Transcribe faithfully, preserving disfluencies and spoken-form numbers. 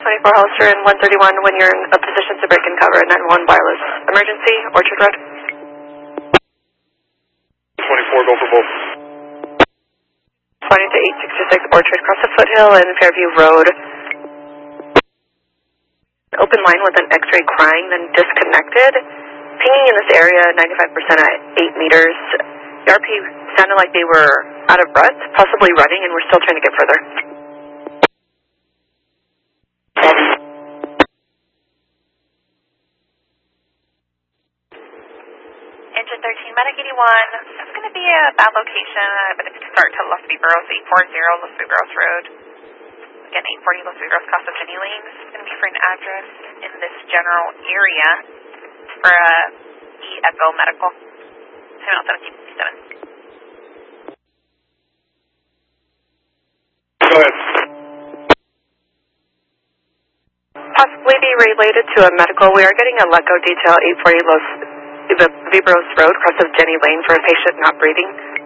twenty-four Hollister and one thirty-one when you're in a position to break and cover, nine one wireless. Emergency, Orchard Road. twenty-four, go for both. twenty to eight sixty-six Orchard, cross the foothill and Fairview Road. Open line with an X-ray crying, then disconnected. Pinging in this area, ninety-five percent at eight meters. The R P sounded like they were out of breath, possibly running, and we're still trying to get further. Engine thirteen, Medic eighty-one. It's going to be a bad location, but it's to start to Los Viveros, eight forty Los Viveros Road. Again, eight forty Los Viveros, Casa Jenny Lanes. It's going to be for an address in this general area for a E-Echo Medical. Terminal seventeen fifty-seven. Go ahead. Possibly be related to a medical. We are getting a LECO detail, eight forty Los Viveros Road, cross of Jenny Lane for a patient not breathing.